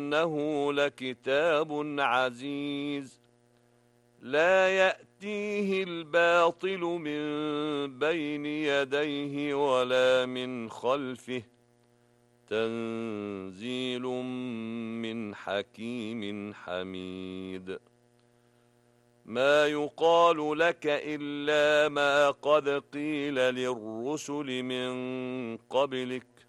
إنه لكتاب عزيز لا يأتيه الباطل من بين يديه ولا من خلفه تنزيل من حكيم حميد ما يقال لك إلا ما قد قيل للرسل من قبلك